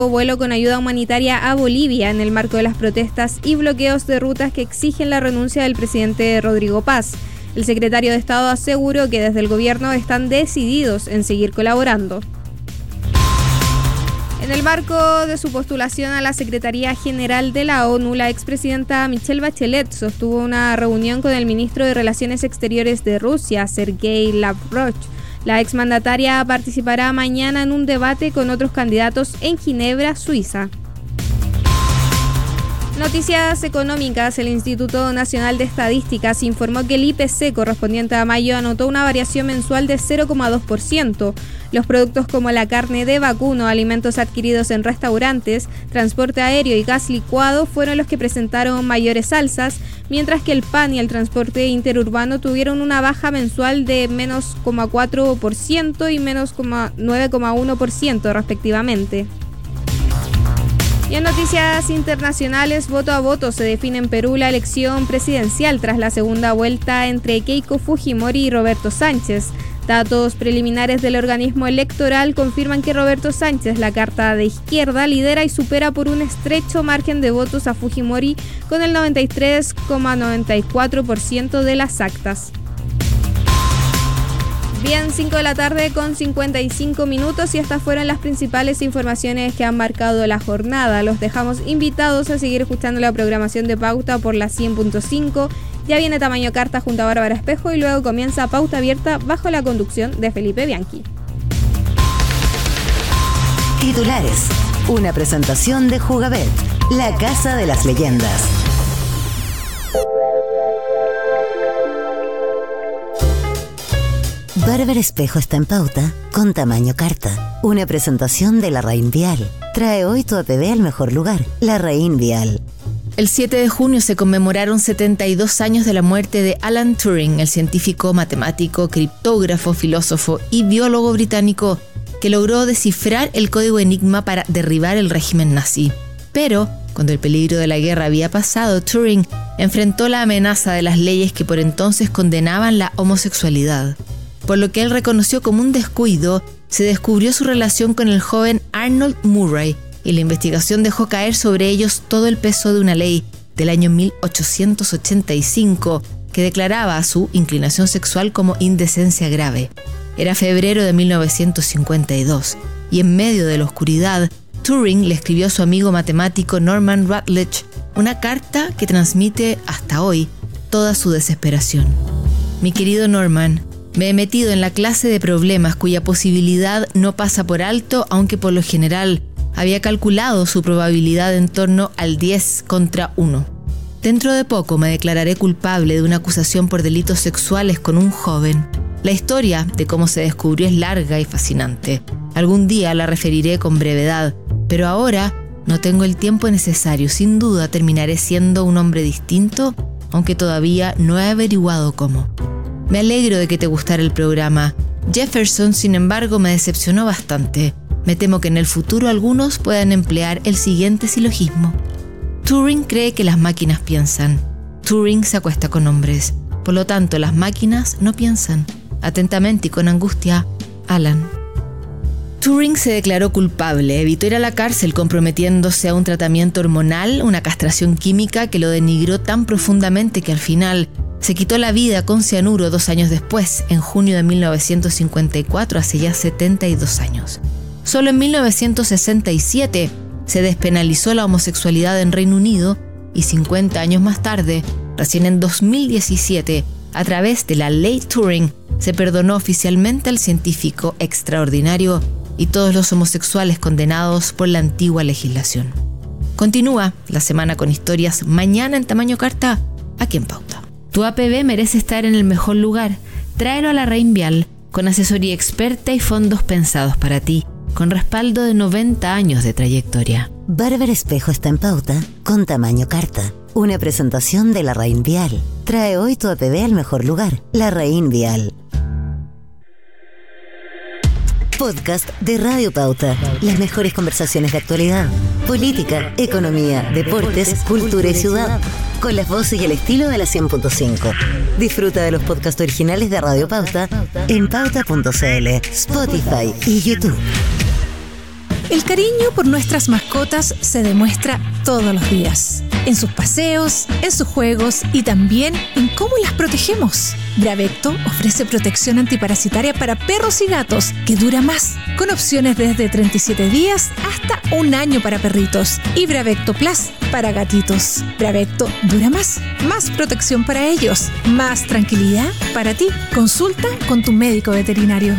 vuelo con ayuda humanitaria a Bolivia en el marco de las protestas y bloqueos de rutas que exigen la renuncia del presidente Rodrigo Paz. El secretario de Estado aseguró que desde el gobierno están decididos en seguir colaborando. En el marco de su postulación a la Secretaría General de la ONU, la expresidenta Michelle Bachelet sostuvo una reunión con el ministro de Relaciones Exteriores de Rusia, Sergei Lavrov. La exmandataria participará mañana en un debate con otros candidatos en Ginebra, Suiza. Noticias económicas. El Instituto Nacional de Estadísticas informó que el IPC correspondiente a mayo anotó una variación mensual de 0,2%. Los productos como la carne de vacuno, alimentos adquiridos en restaurantes, transporte aéreo y gas licuado fueron los que presentaron mayores alzas, mientras que el pan y el transporte interurbano tuvieron una baja mensual de menos 0,4% y menos 9,1% respectivamente. Y en noticias internacionales, voto a voto se define en Perú la elección presidencial tras la segunda vuelta entre Keiko Fujimori y Roberto Sánchez. Datos preliminares del organismo electoral confirman que Roberto Sánchez, la carta de izquierda, lidera y supera por un estrecho margen de votos a Fujimori con el 93,94% de las actas. Bien, 5 de la tarde con 55 minutos y estas fueron las principales informaciones que han marcado la jornada. Los dejamos invitados a seguir escuchando la programación de Pauta por la 100.5. Ya viene Tamaño Carta junto a Bárbara Espejo y luego comienza Pauta Abierta bajo la conducción de Felipe Bianchi. Titulares. Una presentación de Jugabet, la casa de las leyendas. Bárbara Espejo está en Pauta con Tamaño Carta. Una presentación de Larraín Vial. Trae hoy tu APB al mejor lugar, Larraín Vial. El 7 de junio se conmemoraron 72 años de la muerte de Alan Turing, el científico, matemático, criptógrafo, filósofo y biólogo británico que logró descifrar el código Enigma para derribar el régimen nazi. Pero, cuando el peligro de la guerra había pasado, Turing enfrentó la amenaza de las leyes que por entonces condenaban la homosexualidad. Por lo que él reconoció como un descuido, se descubrió su relación con el joven Arnold Murray y la investigación dejó caer sobre ellos todo el peso de una ley del año 1885 que declaraba su inclinación sexual como indecencia grave. Era febrero de 1952 y en medio de la oscuridad, Turing le escribió a su amigo matemático Norman Rutledge una carta que transmite hasta hoy toda su desesperación. Mi querido Norman, me he metido en la clase de problemas cuya posibilidad no pasa por alto, aunque por lo general había calculado su probabilidad en torno al 10 contra 1. Dentro de poco me declararé culpable de una acusación por delitos sexuales con un joven. La historia de cómo se descubrió es larga y fascinante. Algún día la referiré con brevedad, pero ahora no tengo el tiempo necesario. Sin duda terminaré siendo un hombre distinto, aunque todavía no he averiguado cómo. Me alegro de que te gustara el programa. Jefferson, sin embargo, me decepcionó bastante. Me temo que en el futuro algunos puedan emplear el siguiente silogismo. Turing cree que las máquinas piensan. Turing se acuesta con hombres. Por lo tanto, las máquinas no piensan. Atentamente y con angustia, Alan. Turing se declaró culpable, evitó ir a la cárcel comprometiéndose a un tratamiento hormonal, una castración química que lo denigró tan profundamente que al final se quitó la vida con cianuro 2 años después, en junio de 1954, hace ya 72 años. Solo en 1967 se despenalizó la homosexualidad en Reino Unido y 50 años más tarde, recién en 2017, a través de la Ley Turing, se perdonó oficialmente al científico extraordinario y todos los homosexuales condenados por la antigua legislación. Continúa la semana con historias mañana en Tamaño Carta, aquí en Pauta. Tu APB merece estar en el mejor lugar. Tráelo a Larraín Vial con asesoría experta y fondos pensados para ti, con respaldo de 90 años de trayectoria. Bárbara Espejo está en Pauta con Tamaño Carta. Una presentación de Larraín Vial. Trae hoy tu APB al mejor lugar, Larraín Vial. Podcast de Radio Pauta. Las mejores conversaciones de actualidad, política, economía, deportes, cultura y ciudad. Con las voces y el estilo de la 100.5. Disfruta de los podcasts originales de Radio Pauta en pauta.cl, Spotify y YouTube. El cariño por nuestras mascotas se demuestra todos los días, en sus paseos, en sus juegos y también en cómo las protegemos. Bravecto ofrece protección antiparasitaria para perros y gatos que dura más, con opciones desde 37 días hasta 1 año para perritos, y Bravecto Plus para gatitos. Bravecto dura más protección para ellos, más tranquilidad para ti. Consulta con tu médico veterinario.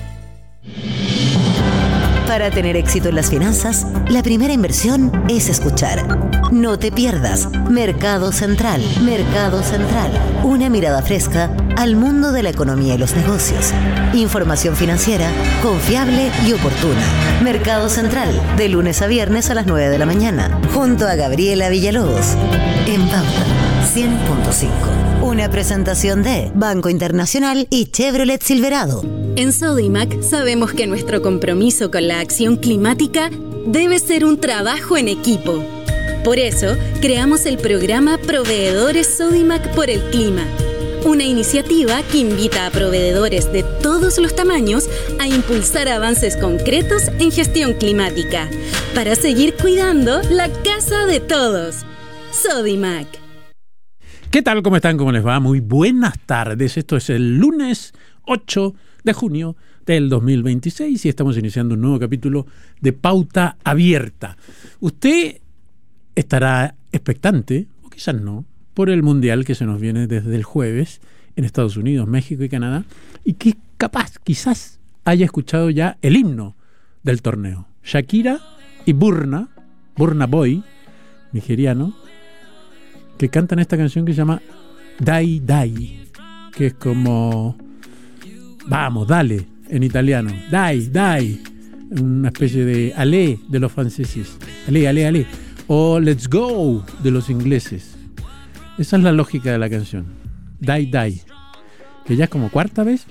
Para tener éxito en las finanzas, la primera inversión es escuchar. No te pierdas Mercado Central. Mercado Central. Una mirada fresca al mundo de la economía y los negocios. Información financiera confiable y oportuna. Mercado Central, de lunes a viernes a las 9 de la mañana, junto a Gabriela Villalobos. En Pauta 100.5. Una presentación de Banco Internacional y Chevrolet Silverado. En Sodimac sabemos que nuestro compromiso con la acción climática debe ser un trabajo en equipo. Por eso, creamos el programa Proveedores Sodimac por el Clima, una iniciativa que invita a proveedores de todos los tamaños a impulsar avances concretos en gestión climática, para seguir cuidando la casa de todos. Sodimac. ¿Qué tal? ¿Cómo están? ¿Cómo les va? Muy buenas tardes. Esto es el lunes 8 de junio del 2026 y estamos iniciando un nuevo capítulo de Pauta Abierta. Usted estará expectante, o quizás no, por el Mundial que se nos viene desde el jueves en Estados Unidos, México y Canadá, y que quizás haya escuchado ya el himno del torneo. Shakira y Burna Boy, nigeriano, que cantan esta canción que se llama Dai Dai, que es como vamos, dale, en italiano. Dai, dai. Una especie de alé de los franceses. Alé, alé, alé. O let's go de los ingleses. Esa es la lógica de la canción. Dai, dai. Que ya es como cuarta vez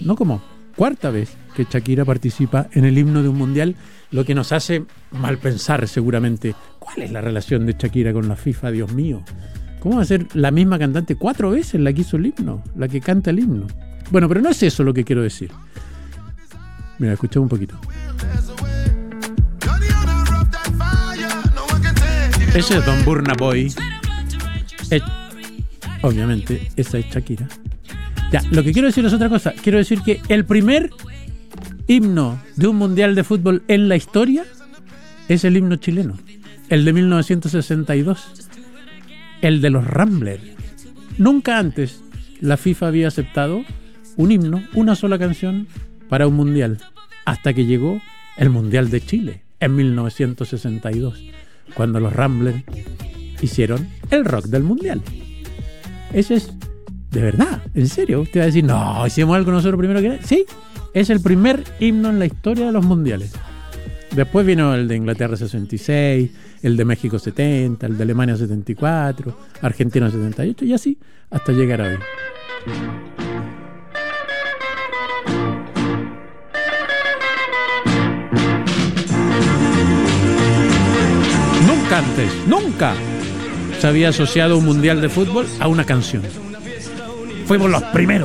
que Shakira participa en el himno de un mundial, lo que nos hace mal pensar seguramente. ¿Cuál es la relación de Shakira con la FIFA, Dios mío? ¿Cómo va a ser la misma cantante 4 veces la que hizo el himno, la que canta el himno? Bueno, pero no es eso lo que quiero decir. Mira, escuchemos un poquito. Ese es Don Burna Boy. Obviamente, esa es Shakira. Ya, lo que quiero decir es otra cosa. Quiero decir que el primer himno de un mundial de fútbol en la historia es el himno chileno. El de 1962. El de los Ramblers. Nunca antes la FIFA había aceptado un himno, una sola canción para un mundial, hasta que llegó el Mundial de Chile en 1962, cuando los Ramblers hicieron el rock del mundial. Ese es de verdad, en serio. Usted va a decir, no, hicimos algo nosotros primero que... Sí, es el primer himno en la historia de los mundiales. Después vino el de Inglaterra 66, el de México 70, el de Alemania 74, Argentina 78 y así hasta llegar a hoy. Nunca se había asociado un mundial de fútbol a una canción. Fuimos los primeros.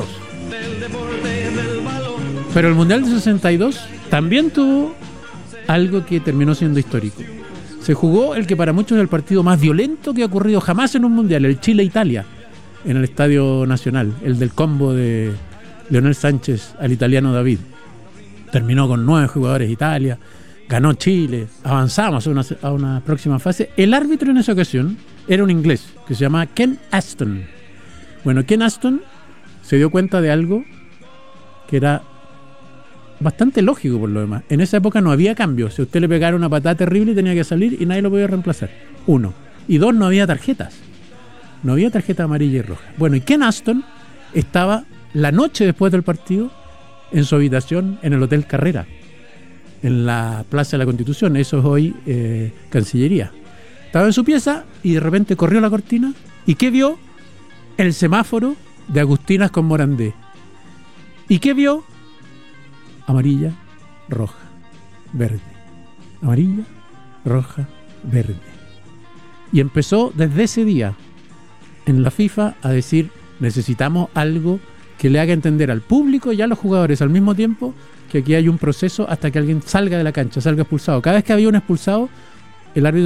Pero el mundial de 62 también tuvo algo que terminó siendo histórico. Se jugó el que para muchos es el partido más violento que ha ocurrido jamás en un mundial, el Chile-Italia, en el Estadio Nacional, el del combo de Leonel Sánchez al italiano David. Terminó con 9 jugadores Italia. Ganó Chile, avanzamos a una próxima fase. El árbitro en esa ocasión era un inglés que se llamaba Ken Aston. Bueno, Ken Aston se dio cuenta de algo que era bastante lógico por lo demás. En esa época no había cambios. Si a usted le pegara una patada terrible tenía que salir y nadie lo podía reemplazar. 1. Y 2, no había tarjetas. No había tarjeta amarilla y roja. Bueno, y Ken Aston estaba la noche después del partido en su habitación en el Hotel Carrera, en la Plaza de la Constitución, eso es hoy Cancillería. Estaba en su pieza y de repente corrió la cortina y ¿qué vio? El semáforo de Agustinas con Morandé. ¿Y qué vio? Amarilla, roja, verde. Amarilla, roja, verde. Y empezó desde ese día en la FIFA a decir, necesitamos algo que le haga entender al público y a los jugadores al mismo tiempo que aquí hay un proceso hasta que alguien salga de la cancha, salga expulsado. Cada vez que había un expulsado, el árbitro